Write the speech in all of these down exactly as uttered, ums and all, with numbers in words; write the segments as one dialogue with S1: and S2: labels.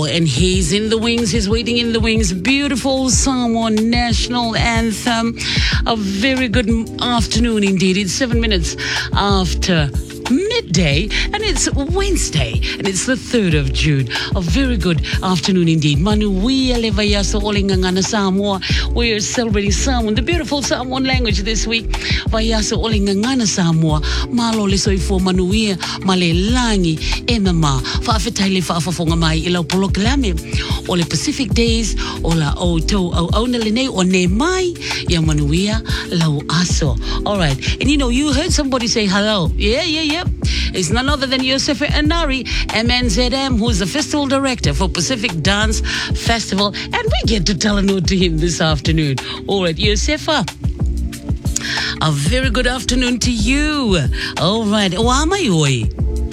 S1: And he's in the wings, he's waiting in the wings. Beautiful Samoan national anthem. A very good afternoon indeed. It's seven minutes after midday, and it's Wednesday, and it's the third of June. A very good afternoon indeed. Manuia levayaso olingangana Samoa. We are celebrating Samoan, the beautiful Samoan language this week. Vayaso olingangana Samoa. Malo le soifo manuia male langi emama. Faafetaile faafafonga mai ila poloklame. Ole Pacific Days, ola o to o onelene o ne mai ya manuia lau aso. All right, and you know, you heard somebody say hello. Yeah, yeah, yeah. It's none other than Yosefa Anari, M N Z M, who's the festival director for Pacific Dance Festival, and we get to tell a note to him this afternoon. All right, Yosefa, a very good afternoon to you. All right, Wamayoi.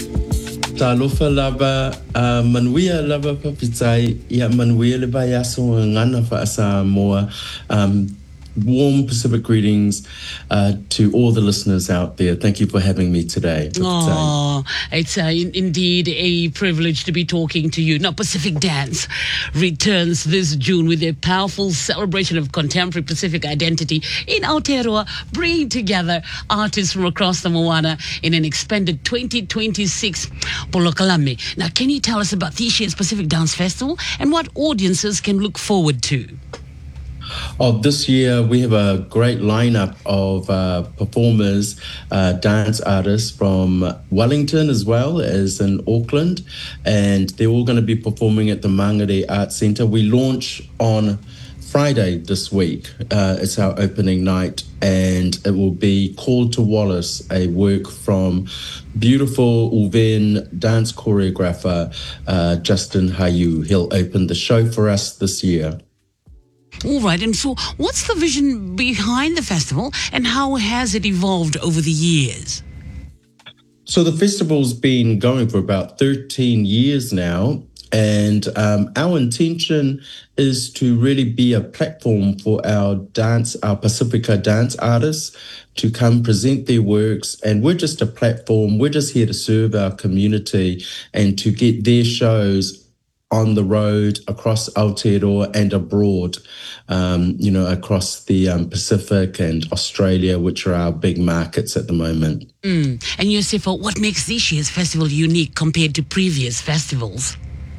S2: Talofa lava manuia lava papitai ya manuia leva yaso ngana fa Samoa. Um Warm Pacific greetings uh, to all the listeners out there. Thank you for having me today.
S1: Oh, it's uh, in, indeed a privilege to be talking to you. Now, Pacific Dance returns this June with a powerful celebration of contemporary Pacific identity in Aotearoa, bringing together artists from across the Moana in an expanded twenty twenty-six Polokalame. Now, can you tell us about this year's Pacific Dance Festival and what audiences can look forward to?
S2: Oh, this year we have a great lineup of uh, performers, uh, dance artists from Wellington as well as in Auckland, and they're all going to be performing at the Mangere Arts Centre. We launch on Friday this week. Uh, it's our opening night, and it will be Call to Wallace, a work from beautiful Uven dance choreographer uh, Justin Hayu. He'll open the show for us this year.
S1: All right, and so what's the vision behind the festival and how has it evolved over the years?
S2: So the festival's been going for about thirteen years now, and um, our intention is to really be a platform for our dance, our Pacifica dance artists to come present their works, and we're just a platform. We're just here to serve our community and to get their shows on the road across Aotearoa and abroad, um, you know, across the um, Pacific and Australia, which are our big markets at the moment.
S1: Mm. And Yosefa, what makes this year's festival unique compared to previous festivals?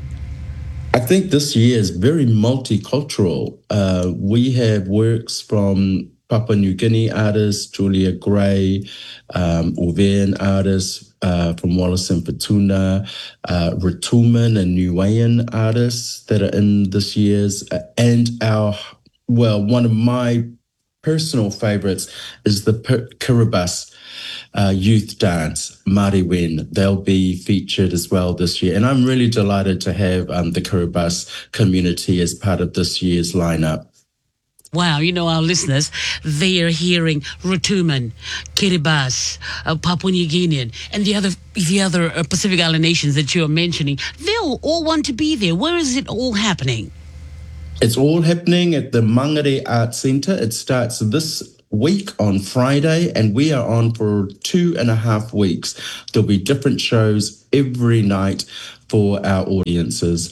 S2: I think this year is very multicultural. Uh, we have works from Papua New Guinea artists, Julia Gray, um, Uvean artists, Uh, from Wallace and Futuna, uh, Ratuman and Niuean artists that are in this year's, uh, and our, well, one of my personal favorites is the Kiribati uh, youth dance, Mariwen. They'll be featured as well this year. And I'm really delighted to have um, the Kiribati community as part of this year's lineup.
S1: Wow, you know, our listeners, they are hearing Ratuman, Kiribati, uh, Papua New Guinean, and the other the other uh, Pacific Island nations that you are mentioning. They'll all want to be there. Where is it all happening?
S2: It's all happening at the Mangere Arts Centre. It starts this week on Friday, and we are on for two and a half weeks. There'll be different shows every night for our audiences.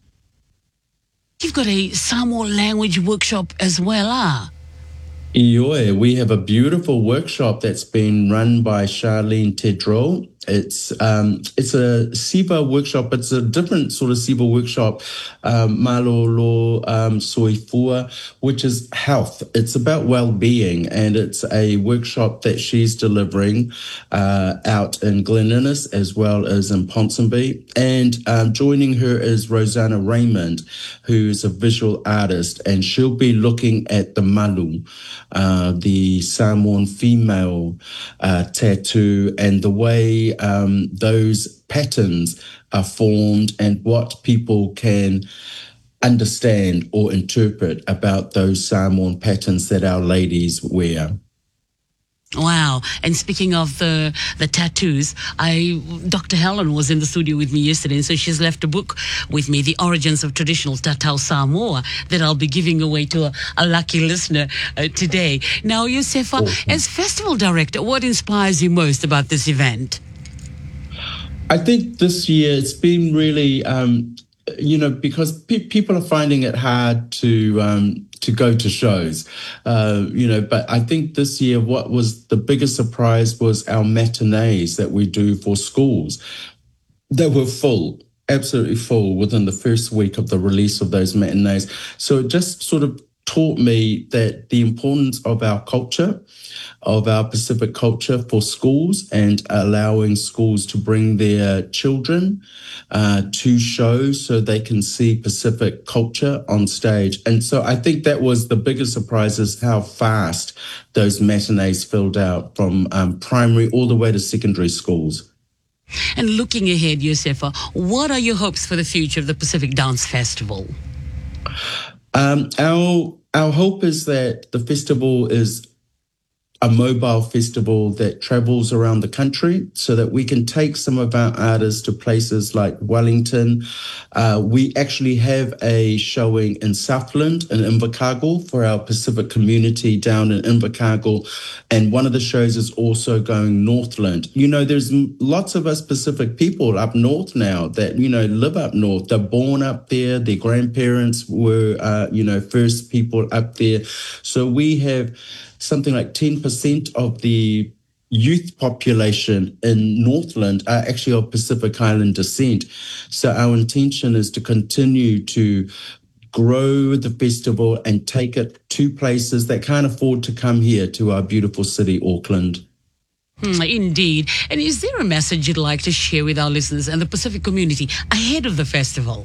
S1: You've got a Samoan language workshop as well, ah?
S2: Ioi, we have a beautiful workshop that's been run by Charlene Tedro. It's um, it's a Siva workshop. It's a different sort of Siva workshop, um, Malolo um, Soifua, which is health. It's about well-being, and it's a workshop that she's delivering uh, out in Glen Innes as well as in Ponsonby. And um, joining her is Rosanna Raymond, who's a visual artist, and she'll be looking at the malu, uh, the Samoan female uh, tattoo, and the way Um, those patterns are formed and what people can understand or interpret about those Samoan patterns that our ladies wear.
S1: Wow. And speaking of the the tattoos, I Doctor Helen was in the studio with me yesterday, and so she's left a book with me, The Origins of Traditional Tatau Samoa, that I'll be giving away to a, a lucky listener uh, today. Now, Yosefa, awesome. As festival director, what inspires you most about this event?
S2: I think this year it's been really um, you know, because pe- people are finding it hard to um, to go to shows, uh, you know. But I think this year, what was the biggest surprise was our matinees that we do for schools. They were full, absolutely full within the first week of the release of those matinees. So it just sort of taught me that the importance of our culture, of our Pacific culture for schools, and allowing schools to bring their children uh, to shows so they can see Pacific culture on stage. And so I think that was the biggest surprise, is how fast those matinees filled out from um, primary all the way to secondary schools.
S1: And looking ahead, Yosefa, what are your hopes for the future of the Pacific Dance Festival?
S2: Um, our our hope is that the festival is a mobile festival that travels around the country, so that we can take some of our artists to places like Wellington. Uh, we actually have a showing in Southland in Invercargill for our Pacific community down in Invercargill. And one of the shows is also going Northland. You know, there's lots of us Pacific people up north now that, you know, live up north. They're born up there. Their grandparents were, uh, you know, first people up there. So we have something like ten percent of the youth population in Northland are actually of Pacific Island descent. So our intention is to continue to grow the festival and take it to places that can't afford to come here to our beautiful city, Auckland.
S1: Hmm, indeed. And is there a message you'd like to share with our listeners and the Pacific community ahead of the festival?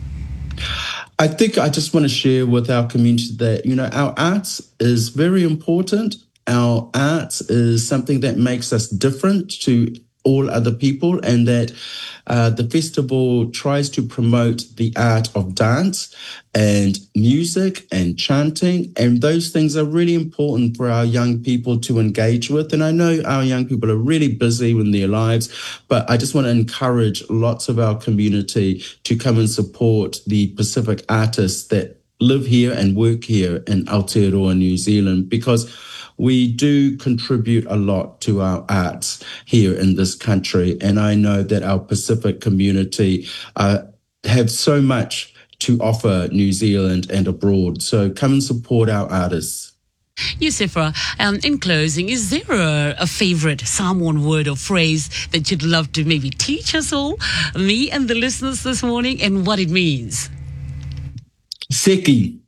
S2: I think I just want to share with our community that, you know, our arts is very important. Our arts is something that makes us different to all other people, and that uh, the festival tries to promote the art of dance and music and chanting. And those things are really important for our young people to engage with. And I know our young people are really busy in their lives, but I just want to encourage lots of our community to come and support the Pacific artists that live here and work here in Aotearoa, New Zealand, because we do contribute a lot to our arts here in this country. And I know that our Pacific community uh, have so much to offer New Zealand and abroad. So come and support our artists.
S1: Yosefa, um, in closing, is there a, a favorite Samoan word or phrase that you'd love to maybe teach us all, me and the listeners this morning, and what it means?
S2: Seki.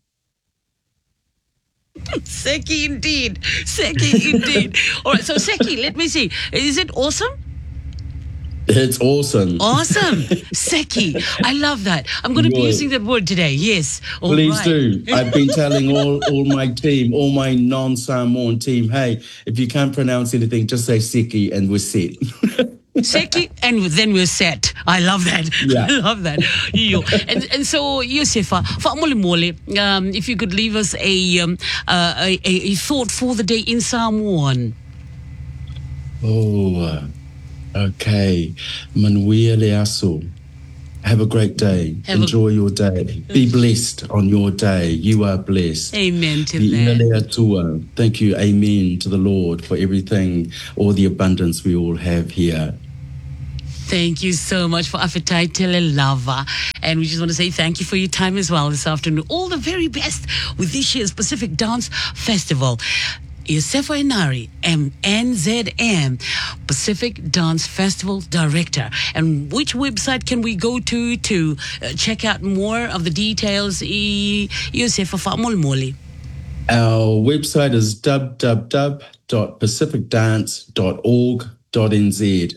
S1: Seki indeed. Seki indeed. All right, so Seki, let me see. Is it awesome?
S2: It's awesome.
S1: Awesome. Seki. I love that. I'm going to be using that word today. Yes. All
S2: Please
S1: right.
S2: do. I've been telling all, all my team, all my non-Samoan team, hey, if you can't pronounce anything, just say Seki and we're set.
S1: Seki, and then we're set. I love that.
S2: Yeah.
S1: I love that. Yo. And and so, Yosefa, whamolemole, um, if you could leave us a, um, uh, a a thought for the day in Samoan.
S2: Oh, okay. Manuia leaso. Have a great day.
S1: Have
S2: Enjoy a- your day. Be blessed on your day. You are blessed.
S1: Amen to
S2: Ina
S1: that.
S2: lea tua. Thank you. Amen to the Lord for everything, all the abundance we all have here.
S1: Thank you so much for Afitai Telelava. And we just want to say thank you for your time as well this afternoon. All the very best with this year's Pacific Dance Festival. Yosefa Inari, M N Z M, Pacific Dance Festival Director. And which website can we go to to uh, check out more of the details? I Yosefa Famolmoli.
S2: Our website is w w w dot pacific dance dot org dot n z.